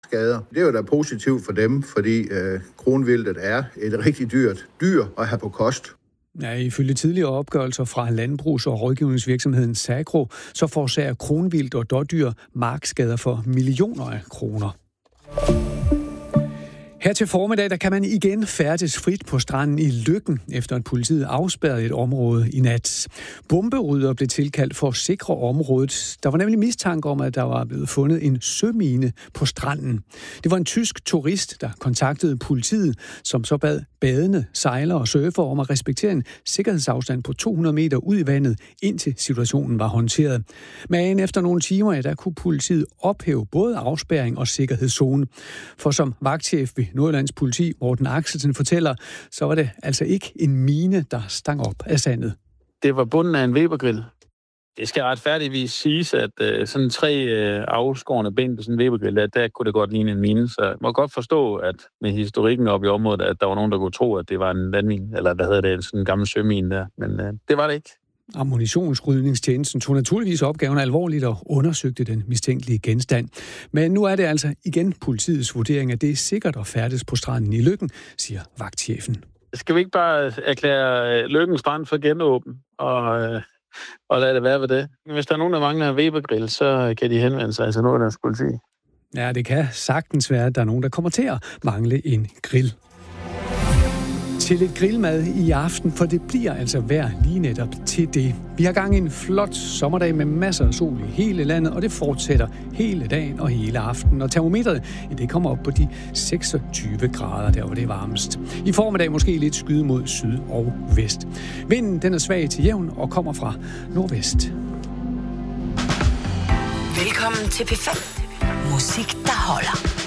skader. Det er jo da positivt for dem, fordi kronvildtet er et rigtig dyrt dyr at have på kost. Ja, ifølge tidligere opgørelser fra landbrugs- og rådgivningsvirksomheden Sagro, så forårsager kronvildt og dådyr markskader for millioner af kroner. Her til formiddag, der kan man igen færdes frit på stranden i Løkken, efter at politiet afspærrede et område i nat. Bomberydere blev tilkaldt for at sikre området. Der var nemlig mistanke om, at der var blevet fundet en sømine på stranden. Det var en tysk turist, der kontaktede politiet, som så bad badende, sejlere og surfere om at respektere en sikkerhedsafstand på 200 meter ud i vandet, indtil situationen var håndteret. Men efter nogle timer, der kunne politiet ophæve både afspærring og sikkerhedszone. For som vagtchef ved Nordjyllands politi, Morten Axelsen, fortæller, så var det altså ikke en mine, der stang op af sandet. Det var bunden af en Webergrill. Det skal retfærdigvis siges, at sådan 3 afskårne ben på sådan en Webergrill, der kunne det godt ligne en mine. Så jeg må godt forstå, at med historikken oppe i området, at der var nogen, der kunne tro, at det var en landmine, eller hvad hedder det, sådan en gammel sømine der. Men det var det ikke. Ammunitionsrydningstjenesten tog naturligvis opgaven alvorligt og undersøgte den mistænkelige genstand. Men nu er det altså igen politiets vurdering, at det er sikkert at færdes på stranden i Løkken, siger vagtchefen. Skal vi ikke bare erklære Løkken Strand for genåben og lade det være ved det? Hvis der er nogen, der mangler en Webergrill, så kan de henvende sig til Nordjyllands politi. Ja, det kan sagtens være, at der er nogen, der kommer til at mangle en grill. Til lidt grillmad i aften, for det bliver altså vejr lige netop til det. Vi har gang i en flot sommerdag med masser af sol i hele landet, og det fortsætter hele dagen og hele aftenen. Og termometret, det kommer op på de 26 grader, der hvor det er varmest. I formiddag måske lidt skyde mod syd og vest. Vinden den er svag til jævn og kommer fra nordvest. Velkommen til P5. Musik, der holder.